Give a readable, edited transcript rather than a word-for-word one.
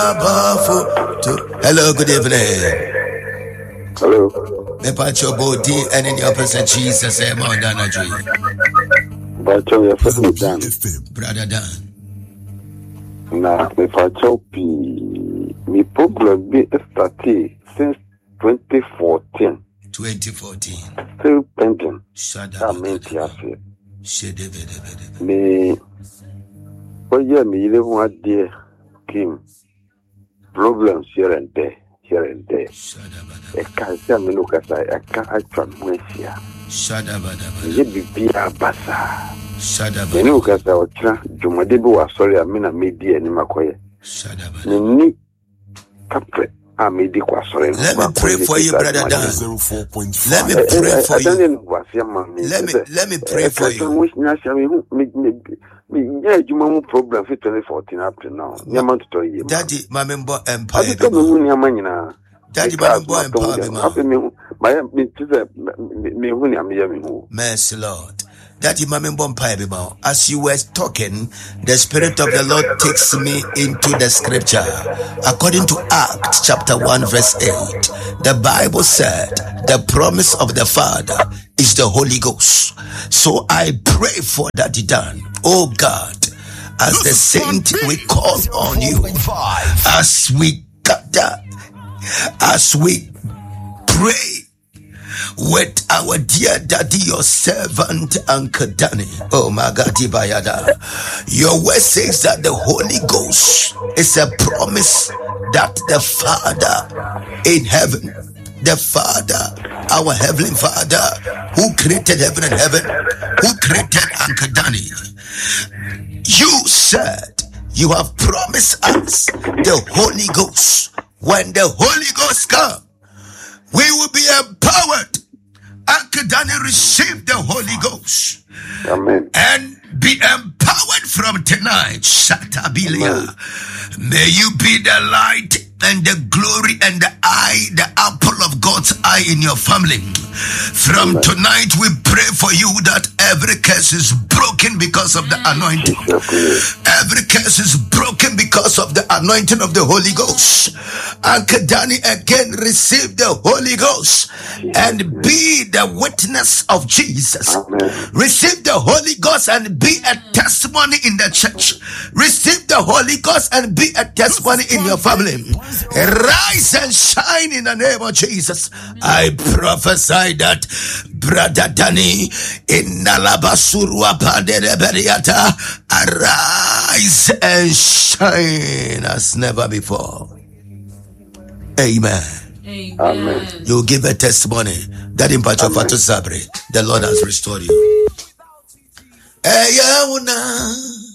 Hello, good evening. Hello. Me patch your body and in your present Jesus, more than a dream. But your friend Dan. Brother Dan. Nah, me patch your me problem be started since 2014. 2014. Still pending. Shut I up. mean, me. Oh yeah, me live one day. Kim. Problems here and there. I can't say me look as I can't actually here. You be a basa. Me look as I was trying. Jumadebu was sorry. I mean, I made the anima quiet. Ni capre. I made the sorry. Let me pray for you, brother Dan. Let me pray for you. Let me pray for you. Yeah, you have problem for 2014 up to now. Daddy, my member empire. Daddy, my member empire. Mercy, Lord. Daddy, my member empire. As you were talking, the Spirit of the Lord takes me into the scripture. According to Acts chapter 1 verse 8, the Bible said the promise of the Father is the Holy Ghost. So I pray for Daddy Dan. Oh God, as the saint, we call on you. As we gather, as we pray with our dear daddy, your servant, Uncle Danny. Oh my God, Ibayada. Your word says that the Holy Ghost is a promise that the Father in heaven, the Father, our Heavenly Father, who created heaven and heaven, who created Uncle Danny, you said you have promised us the Holy Ghost. When the Holy Ghost comes, we will be empowered. Uncle Danny received the Holy Ghost. Amen. And be empowered from tonight. Shatabilia. May you be the light and the glory and the eye, the apple of God's eye in your family. From tonight, we pray for you that every curse is broken because of the anointing. Every curse is broken because of the anointing of the Holy Ghost. Uncle Danny again receive the Holy Ghost and be the witness of Jesus. Receive the Holy Ghost and be a testimony in the church. Receive the Holy Ghost and be a testimony in your family. Rise and shine in the name of Jesus. I prophesy that Brother Danny in Nalabasurua Pandeleberiata, arise and shine as never before. Amen. Amen. You give a testimony that in Pachafatu Sabri, the Lord has restored you.